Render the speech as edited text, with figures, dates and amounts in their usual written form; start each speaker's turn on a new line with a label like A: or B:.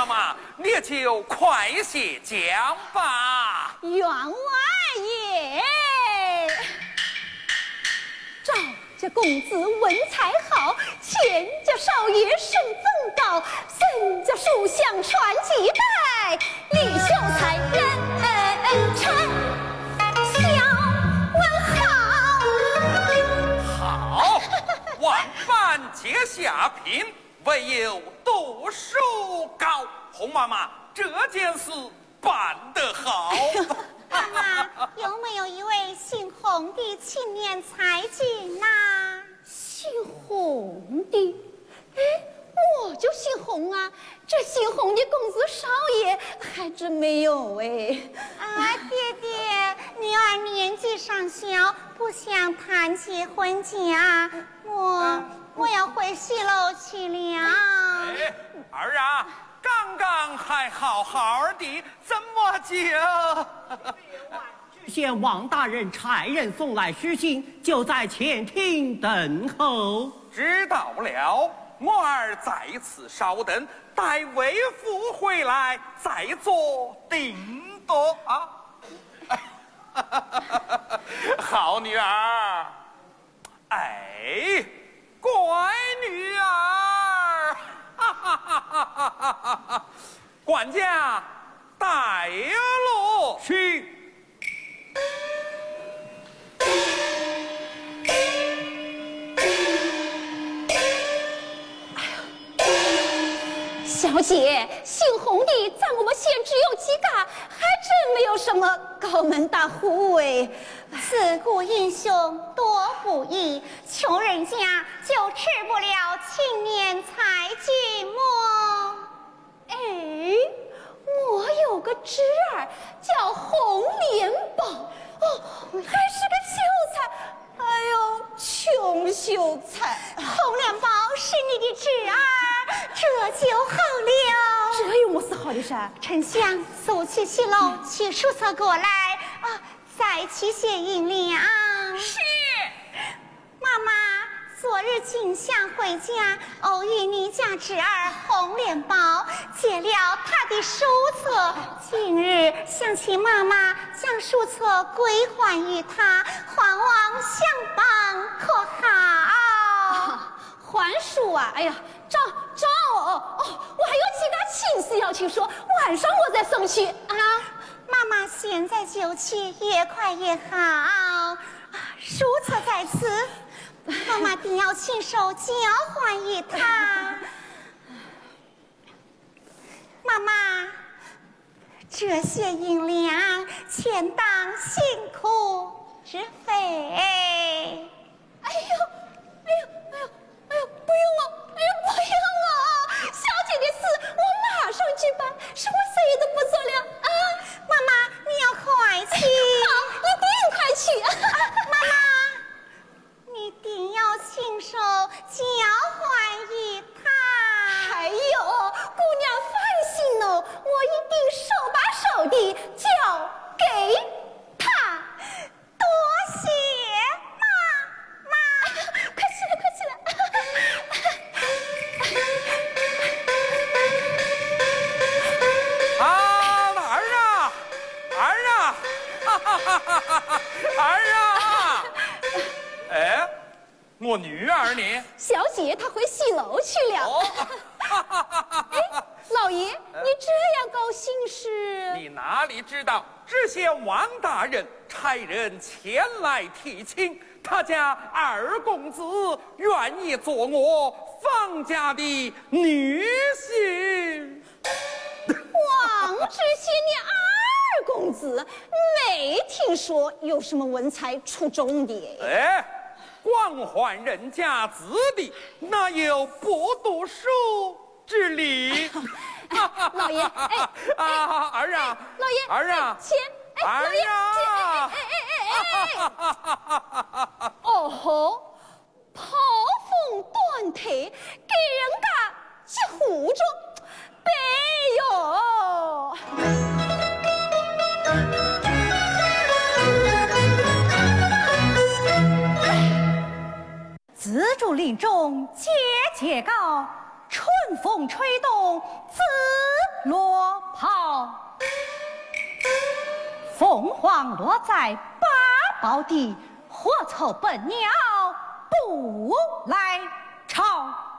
A: 妈，你就快些讲吧。
B: 员外爷，赵家公子文才好，钱家少爷寿增高，孙家书香传几代，李秀才人称小文
A: 好，万般皆下品，唯有读书高。洪妈妈，这件事办得好。
C: 妈妈，有没有一位姓洪的青年才俊呐？
B: 姓洪的，哎，我就姓洪啊，这姓洪的公子少爷还真没有哎。
C: 爹爹，女儿年纪尚小，不想谈结婚家，我要回西楼去了。
A: 哎，儿啊，刚刚还好好的，怎么就？
D: 县王大人差人送来书信，就在前厅等候。
A: 知道了，我儿在此稍等，待为父回来再做定夺啊。好女儿，哎，乖女儿，管家带路
D: 去。
B: 小姐，姓洪的在我们县只有几个，还真没有什么高门大户哎。
C: 自古英雄多不易，穷人家就吃不了青年才俊么？
B: 哎，我有个侄儿叫洪连宝，哦，还是个秀才，哎呦，穷秀才。
C: 洪连宝是你的侄儿，这就好了。
B: 这有么事好的事？
C: 丞相速去西楼取书册过来啊，再去写银两。
A: 是。
C: 妈妈，昨日进香回家，偶遇你家侄儿洪连宝，借了他的书册。今日想请妈妈将书册归还于他，还望相帮，可好？
B: 还书啊！哎呀，找哦，我还有几个亲事要去说，晚上我再送去啊。
C: 妈妈现在就去，越快越好。啊，书册在此，妈妈定要亲手交还于他。妈妈，这些银两全当辛苦之费。
B: 不用了，小姐的事我马上去办，什么事也都不做了啊！
C: 妈妈，你要快去。
B: 好，一定快去。
C: 妈妈，你定要亲手交还于他。
B: 还有，姑娘放心哦，我一定手把手的交给他。
C: 多谢妈妈。
B: 快起来！
A: 儿啊！哎，我女儿呢？
B: 小姐她回戏楼去了。
A: 哦，
B: 哎，老爷，你这样高兴是？
A: 你哪里知道？知县王大人差人前来提亲，他家二公子愿意做我方家的女婿。
B: 王知县，你二公子没听说有什么文才出众的？
A: 哎，光还人家子弟，哪有不读书之理？
B: 老爷，
A: 儿啊，
B: 老爷，
A: 儿啊，
B: 钱，老爷，
A: 啊，
B: 哦吼，炮锋断腿，给人家去糊着，别哟！
E: 自主林中节节高，春风吹动紫
B: 落袍，凤凰落在八宝地，何愁笨鸟不来朝？